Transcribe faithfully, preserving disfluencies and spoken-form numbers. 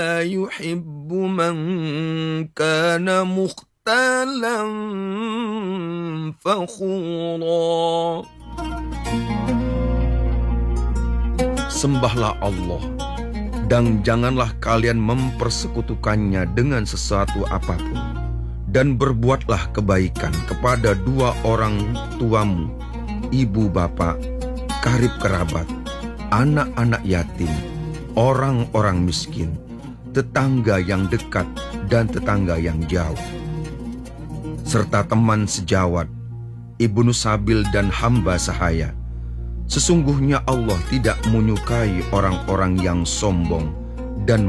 لا يحب من كان مختالا فخورا. Sembahlah Allah, dan janganlah kalian mempersekutukannya dengan sesuatu apapun. Dan berbuatlah kebaikan kepada dua orang tuamu, ibu bapak, karib kerabat, anak-anak yatim, orang-orang miskin, tetangga yang dekat dan tetangga yang jauh, serta teman sejawat, ibnu sabil dan hamba sahaya. Sesungguhnya Allah tidak menyukai orang-orang yang sombong